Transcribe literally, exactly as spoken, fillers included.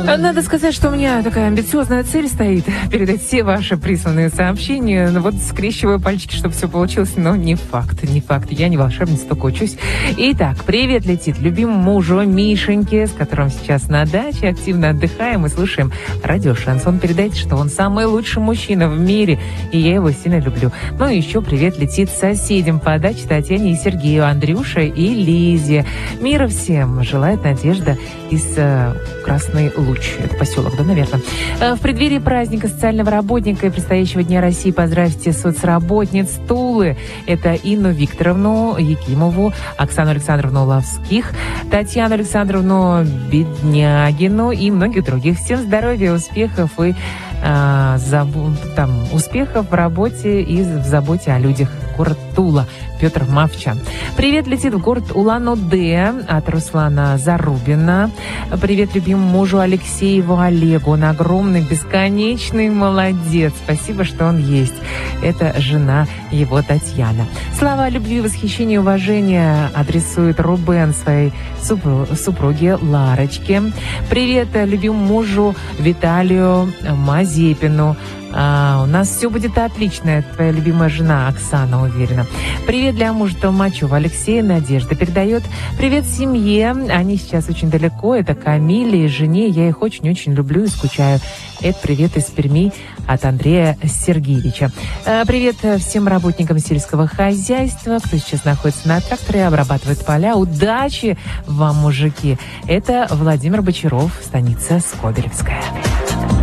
Надо сказать, что у меня такая амбициозная цель стоит передать все ваши присланные сообщения. Ну вот скрещиваю пальчики, чтобы все получилось, но не факт, не факт. Я не волшебница, только учусь. Итак, привет летит любимому мужу Мишеньке, с которым сейчас на даче активно отдыхаем и слушаем радио «Шансон». Передайте, что он самый лучший мужчина в мире, и я его сильно люблю. Ну и еще привет летит соседям по даче Татьяне и Сергею, Андрюше и Лизе. Мира всем желает Надежда из э, Красный Луч. Это поселок, да, наверное. Э, в преддверии праздника социального работника и предстоящего Дня России поздравьте соцработниц Тулы. Это Инну Викторовну Якимову, Оксану Александровну Лавских, Татьяну Александровну Беднягину и многих других. Всем здоровья, успехов и э, заб... там, успехов в работе и в заботе о людях. Город Тула. Петр Мавчан. Привет летит в город Улан-Удэ от Руслана Зарубина. Привет любимому мужу Алексееву Олегу. Он огромный, бесконечный молодец. Спасибо, что он есть. Это жена его Татьяна. Слова любви, восхищения и уважения адресует Рубен своей супруге Ларочке. Привет любимому мужу Виталию Мазепину. А, у нас все будет отлично. Это твоя любимая жена Оксана, уверена. Привет для мужа Толмачева Алексея. Надежда передает. Привет семье. Они сейчас очень далеко. Это Камиле и жене. Я их очень-очень люблю и скучаю. Это привет из Перми от Андрея Сергеевича. А, привет всем работникам сельского хозяйства, кто сейчас находится на тракторе, обрабатывает поля. Удачи вам, мужики. Это Владимир Бочаров, станица Скобелевская.